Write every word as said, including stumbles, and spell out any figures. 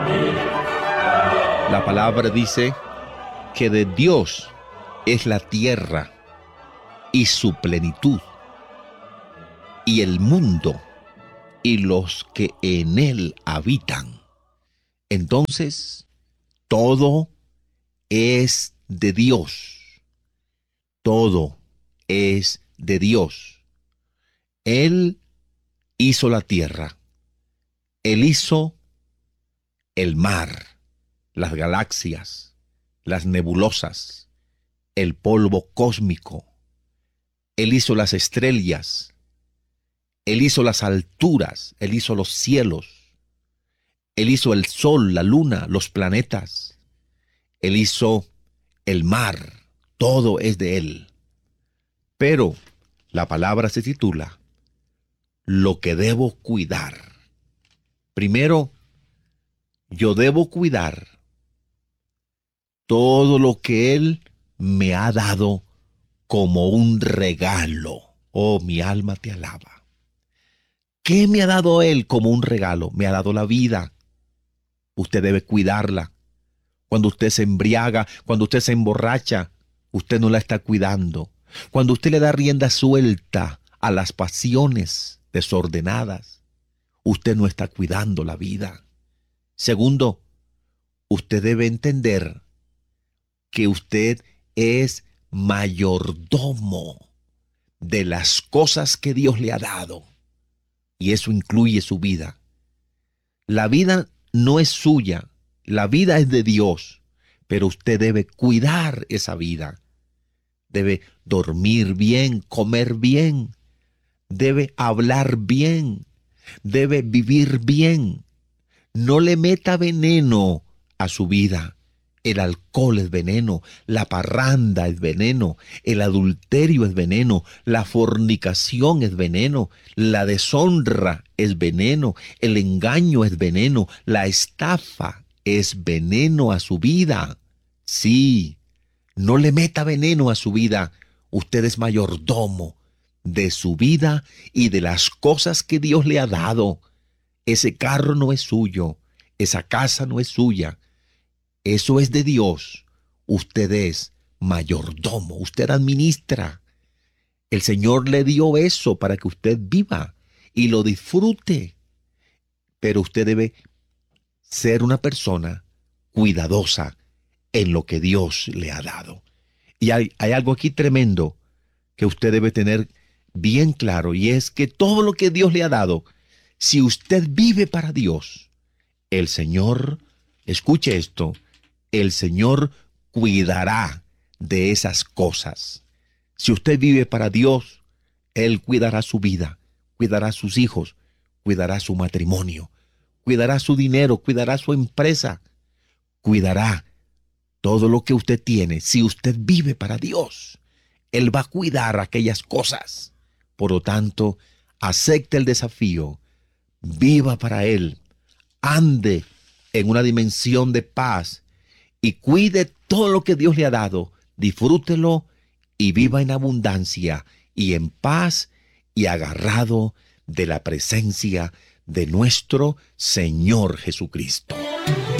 La palabra dice que de Dios es la tierra y su plenitud, y el mundo y los que en él habitan. Entonces, todo es de Dios. Todo es de Dios. Él hizo la tierra. Él hizo el mar, las galaxias, las nebulosas, el polvo cósmico. Él hizo las estrellas. Él hizo las alturas. Él hizo los cielos. Él hizo el sol, la luna, los planetas. Él hizo el mar. Todo es de Él. Pero la palabra se titula Lo que debo cuidar. Primero, yo debo cuidar todo lo que Él me ha dado como un regalo. Oh, mi alma te alaba. ¿Qué me ha dado Él como un regalo? Me ha dado la vida. Usted debe cuidarla. Cuando usted se embriaga, cuando usted se emborracha, usted no la está cuidando. Cuando usted le da rienda suelta a las pasiones desordenadas, usted no está cuidando la vida. Segundo, usted debe entender que usted es mayordomo de las cosas que Dios le ha dado. Y eso incluye su vida. La vida no es suya, la vida es de Dios, pero usted debe cuidar esa vida. Debe dormir bien, comer bien, debe hablar bien, debe vivir bien. No le meta veneno a su vida. El alcohol es veneno, la parranda es veneno, el adulterio es veneno, la fornicación es veneno, la deshonra es veneno, el engaño es veneno, la estafa es veneno a su vida. Sí, no le meta veneno a su vida. Usted es mayordomo de su vida y de las cosas que Dios le ha dado. Ese carro no es suyo, esa casa no es suya. Eso es de Dios. Usted es mayordomo, usted administra. El Señor le dio eso para que usted viva y lo disfrute. Pero usted debe ser una persona cuidadosa en lo que Dios le ha dado. Y hay, hay algo aquí tremendo que usted debe tener bien claro, y es que todo lo que Dios le ha dado, si usted vive para Dios, el Señor, escuche esto, el Señor cuidará de esas cosas. Si usted vive para Dios, Él cuidará su vida, cuidará a sus hijos, cuidará su matrimonio, cuidará su dinero, cuidará su empresa, cuidará todo lo que usted tiene. Si usted vive para Dios, Él va a cuidar aquellas cosas. Por lo tanto, acepte el desafío, viva para Él, ande en una dimensión de paz y cuide todo lo que Dios le ha dado. Disfrútelo y viva en abundancia y en paz y agarrado de la presencia de nuestro Señor Jesucristo.